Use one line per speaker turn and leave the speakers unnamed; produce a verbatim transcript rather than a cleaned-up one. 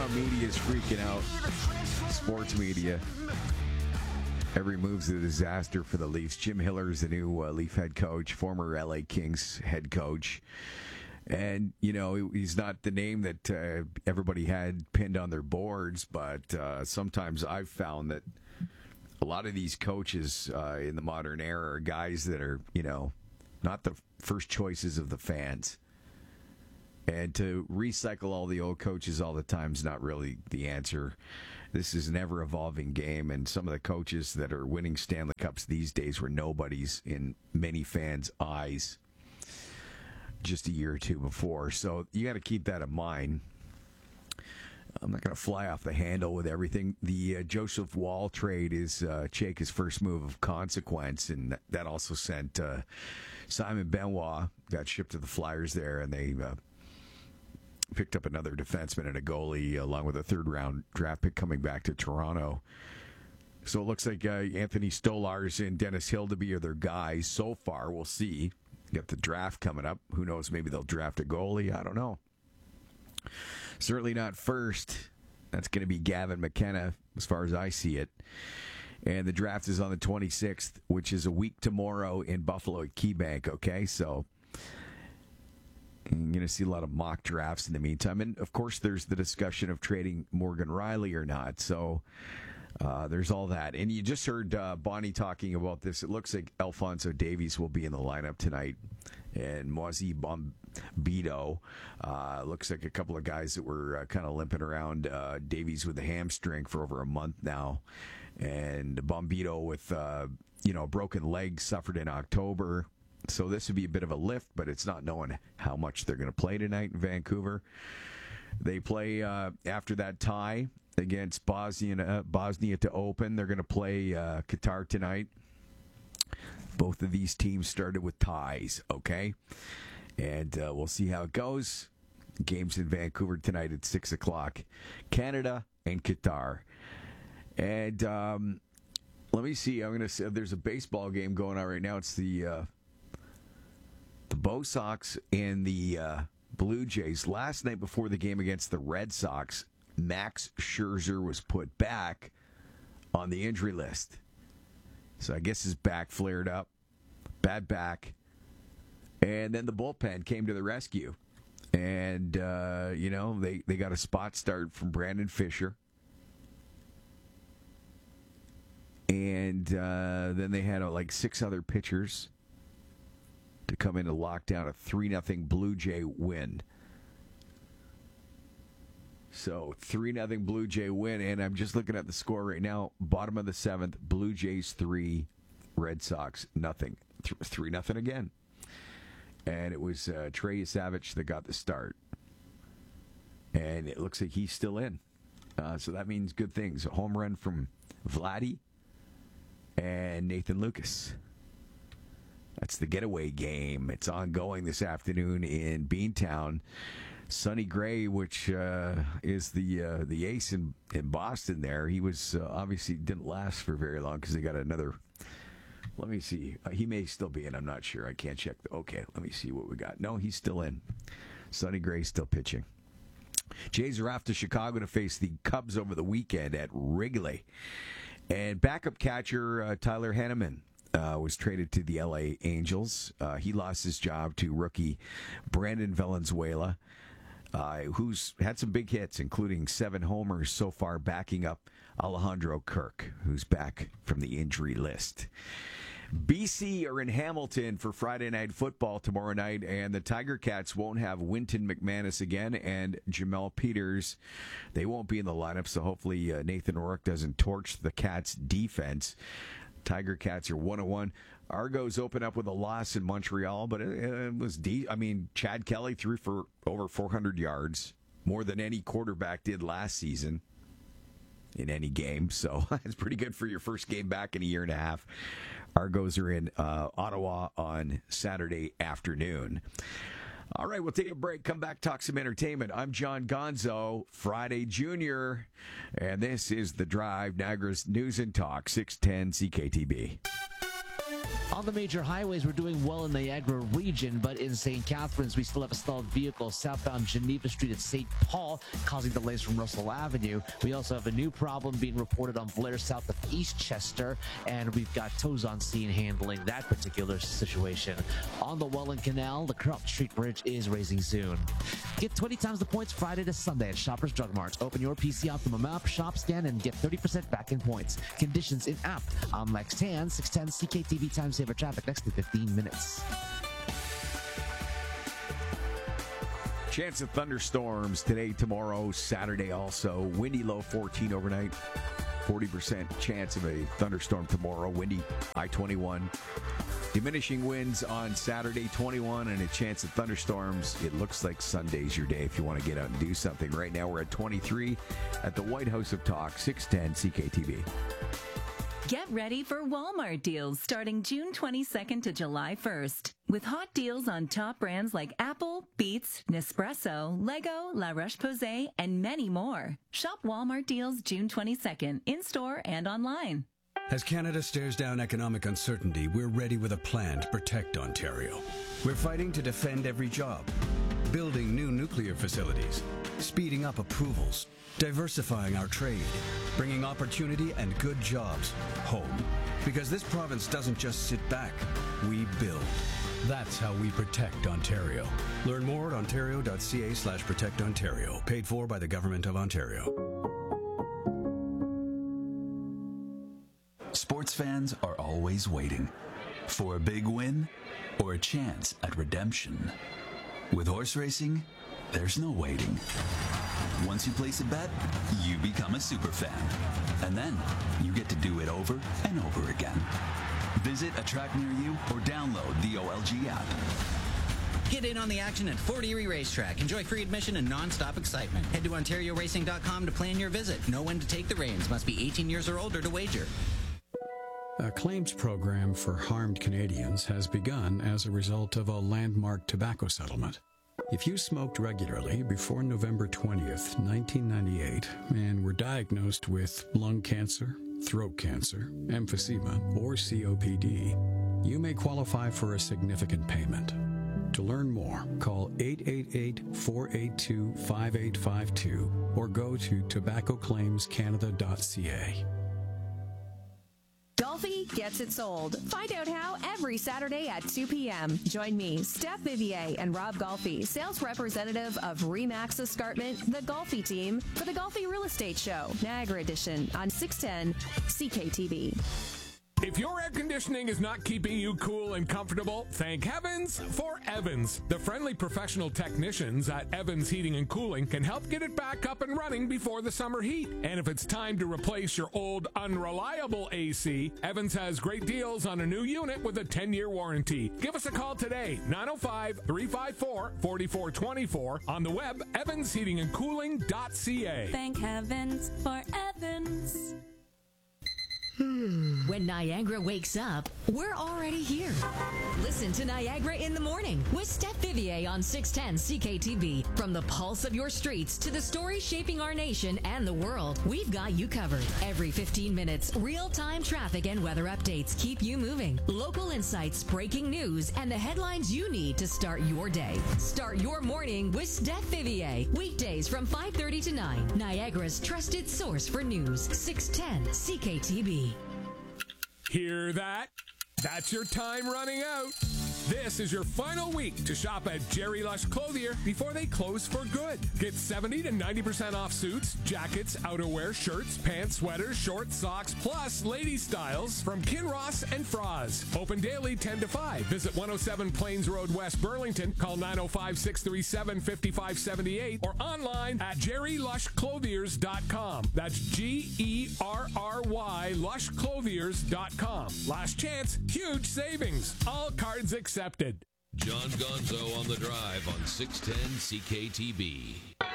Toronto media is freaking out. Sports media. Every move's a disaster for the Leafs. Jim Hiller is the new uh, Leaf head coach, former L A Kings head coach. And, you know, he's not the name that uh, everybody had pinned on their boards, but uh, sometimes I've found that a lot of these coaches uh, in the modern era are guys that are, you know, not the first choices of the fans. And to recycle all the old coaches all the time is not really the answer. This is an ever-evolving game, and some of the coaches that are winning Stanley Cups these days were nobodies in many fans' eyes just a year or two before. So you got to keep that in mind. I'm not going to fly off the handle with everything. The uh, Joseph Wall trade is uh, Chaika's first move of consequence, and that also sent uh, Simon Benoit, got shipped to the Flyers there, and they uh, picked up another defenseman and a goalie, along with a third-round draft pick coming back to Toronto. So it looks like uh, Anthony Stolarz and Dennis Hildeby are their guys so far. We'll see. Got the draft coming up. Who knows? Maybe they'll draft a goalie. I don't know. Certainly not first. That's going to be Gavin McKenna, as far as I see it. And the draft is on the twenty-sixth, which is a week tomorrow in Buffalo at KeyBank, okay? So you're going to see a lot of mock drafts in the meantime. And, of course, there's the discussion of trading Morgan Riley or not. So uh, there's all that. And you just heard uh, Bonnie talking about this. It looks like Alphonso Davies will be in the lineup tonight. And Moisey Bombito. Uh, looks like a couple of guys that were uh, kind of limping around. Uh, Davies with a hamstring for over a month now. And Bombito with, uh, you know, a broken leg, suffered in October. So this would be a bit of a lift, but it's not knowing how much they're going to play tonight in Vancouver. They play uh, after that tie against Bosnia, uh, Bosnia to open. They're going to play uh, Qatar tonight. Both of these teams started with ties, okay? And uh, we'll see how it goes. Games in Vancouver tonight at six o'clock. Canada and Qatar. And um, let me see. I'm going to say there's a baseball game going on right now. It's the uh, the Bo Sox and the uh, Blue Jays. Last night before the game against the Red Sox, Max Scherzer was put back on the injury list. So I guess his back flared up. Bad back. And then the bullpen came to the rescue. And, uh, you know, they, they got a spot start from Brandon Fisher. And uh, then they had uh, like six other pitchers to come in to lock down a three nothing Blue Jay win. So three nothing Blue Jay win, and I'm just looking at the score right now. Bottom of the seventh, Blue Jays three, Red Sox nothing. three nothing again. And it was uh, Trey Savage that got the start. And it looks like he's still in. Uh, so that means good things. A home run from Vladdy and Nathan Lucas. That's the getaway game. It's ongoing this afternoon in Beantown. Sonny Gray, which uh, is the uh, the ace in, in Boston there, he was uh, obviously didn't last for very long because they got another. Let me see. Uh, he may still be in. I'm not sure. I can't check. The, okay, let me see what we got. No, he's still in. Sonny Gray still pitching. Jays are off to Chicago to face the Cubs over the weekend at Wrigley. And backup catcher uh, Tyler Henneman Uh, was traded to the L A Angels. Uh, he lost his job to rookie Brandon Valenzuela, uh, who's had some big hits, including seven homers so far, backing up Alejandro Kirk, who's back from the injury list. B C are in Hamilton for Friday Night Football tomorrow night, and the Tiger Cats won't have Wynton McManus again and Jamel Peters. They won't be in the lineup, so hopefully uh, Nathan Rourke doesn't torch the Cats' defense. Tiger Cats are one and one. Argos open up with a loss in Montreal, but it, it was deep. I mean, Chad Kelly threw for over four hundred yards, more than any quarterback did last season in any game. So it's pretty good for your first game back in a year and a half. Argos are in uh, Ottawa on Saturday afternoon. All right, we'll take a break. Come back, talk some entertainment. I'm John Gonzo, Friday Junior, and this is The Drive, Niagara's News and Talk, six ten C K T B.
On the major highways, we're doing well in the Niagara region, but in Saint Catharines, we still have a stalled vehicle southbound Geneva Street at Saint Paul, causing delays from Russell Avenue. We also have a new problem being reported on Blair south of Eastchester, and we've got tows on scene handling that particular situation. On the Welland Canal, the Crop Street Bridge is raising soon. Get twenty times the points Friday to Sunday at Shoppers Drug Mart. Open your P C Optimum app, shop, scan, and get thirty percent back in points. Conditions in app. I'm Lex Tan, six ten C K T V Time Saver Traffic next to fifteen minutes.
Chance of thunderstorms today, tomorrow, Saturday also. Windy low fourteen overnight. forty percent chance of a thunderstorm tomorrow. Windy I twenty-one. Diminishing winds on Saturday, twenty-one, and a chance of thunderstorms. It looks like Sunday's your day if you want to get out and do something. Right now we're at twenty-three at the White House of Talk, six ten C K T V.
Get ready for Walmart deals starting June twenty-second to July first. With hot deals on top brands like Apple, Beats, Nespresso, Lego, La Roche-Posay, and many more. Shop Walmart deals June twenty-second, in-store and online.
As Canada stares down economic uncertainty, we're ready with a plan to protect Ontario. We're fighting to defend every job, building new nuclear facilities, speeding up approvals, diversifying our trade, bringing opportunity and good jobs home. Because this province doesn't just sit back, we build. That's how we protect Ontario. Learn more at ontario.ca slash protect Ontario. Paid for by the Government of Ontario.
Sports fans are always waiting for a big win or a chance at redemption. With horse racing, there's no waiting. Once you place a bet, you become a super fan. And then you get to do it over and over again. Visit a track near you or download the O L G app.
Get in on the action at Fort Erie Racetrack. Enjoy free admission and non-stop excitement. Head to ontario racing dot com to plan your visit. Know when to take the reins. Must be eighteen years or older to wager.
A claims program for harmed Canadians has begun as a result of a landmark tobacco settlement. If you smoked regularly before November twentieth, nineteen ninety-eight, and were diagnosed with lung cancer, throat cancer, emphysema, or C O P D, you may qualify for a significant payment. To learn more, call eight eight eight, four eight two, five eight five two or go to tobacco claims canada dot c a.
Golfi gets it sold. Find out how every Saturday at two p.m. Join me, Steph Vivier, and Rob Golfi, sales representative of Remax Escarpment, the Golfi team, for the Golfi Real Estate Show, Niagara Edition, on six ten C K T V.
If your air conditioning is not keeping you cool and comfortable, thank heavens for Evans. The friendly professional technicians at Evans Heating and Cooling can help get it back up and running before the summer heat. And if it's time to replace your old unreliable A C, Evans has great deals on a new unit with a ten-year warranty. Give us a call today, nine oh five, three five four, four four two four, on the web, evans heating and cooling dot c a.
Thank heavens for Evans.
When Niagara wakes up, we're already here. Listen to Niagara in the Morning with Steph Vivier on six ten C K T V. From the pulse of your streets to the stories shaping our nation and the world, we've got you covered. Every fifteen minutes, real-time traffic and weather updates keep you moving. Local insights, breaking news, and the headlines you need to start your day. Start your morning with Steph Vivier. Weekdays from five thirty to nine. Niagara's trusted source for news. six ten C K T V.
Hear that? That's your time running out. This is your final week to shop at Jerry Lush Clothier before they close for good. Get seventy to ninety percent off suits, jackets, outerwear, shirts, pants, sweaters, shorts, socks, plus lady styles from Kinross and Froz. Open daily ten to five. Visit one oh seven Plains Road, West Burlington. Call nine oh five, six three seven, five five seven eight or online at jerry lush clothiers dot com. That's G E R R Y lush clothiers dot com. Last chance, huge savings. All cards accepted.
John Gonzo on the drive on six ten C K T B.